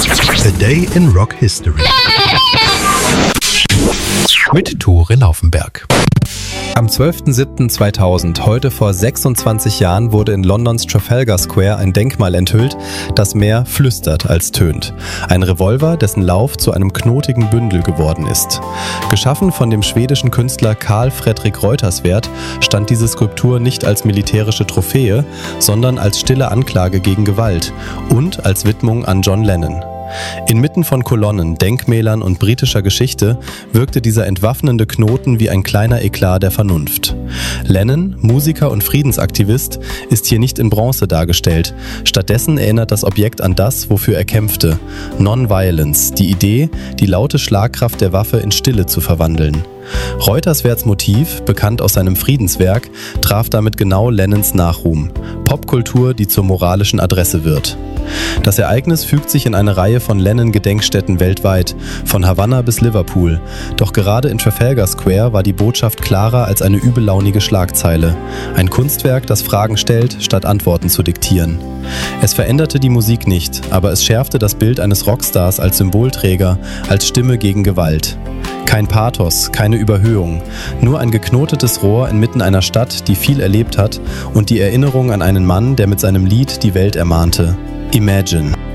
A Day in Rock History mit Tore Laufenberg. Am 12.07.2000, heute vor 26 Jahren, wurde in Londons Trafalgar Square ein Denkmal enthüllt, das mehr flüstert als tönt. Ein Revolver, dessen Lauf zu einem knotigen Bündel geworden ist. Geschaffen von dem schwedischen Künstler Carl Fredrik Reuterswärd stand diese Skulptur nicht als militärische Trophäe, sondern als stille Anklage gegen Gewalt und als Widmung an John Lennon. Inmitten von Kolonnen, Denkmälern und britischer Geschichte wirkte dieser entwaffnende Knoten wie ein kleiner Eklat der Vernunft. Lennon, Musiker und Friedensaktivist, ist hier nicht in Bronze dargestellt. Stattdessen erinnert das Objekt an das, wofür er kämpfte: Non-Violence, die Idee, die laute Schlagkraft der Waffe in Stille zu verwandeln. Reuterswärds Motiv, bekannt aus seinem Friedenswerk, traf damit genau Lennons Nachruhm. Popkultur, die zur moralischen Adresse wird. Das Ereignis fügt sich in eine Reihe von Lennon-Gedenkstätten weltweit, von Havanna bis Liverpool. Doch gerade in Trafalgar Square war die Botschaft klarer als eine übellaunige Schlagzeile. Ein Kunstwerk, das Fragen stellt, statt Antworten zu diktieren. Es veränderte die Musik nicht, aber es schärfte das Bild eines Rockstars als Symbolträger, als Stimme gegen Gewalt. Kein Pathos, keine Überhöhung, nur ein geknotetes Rohr inmitten einer Stadt, die viel erlebt hat, und die Erinnerung an einen Mann, der mit seinem Lied die Welt ermahnte. Imagine.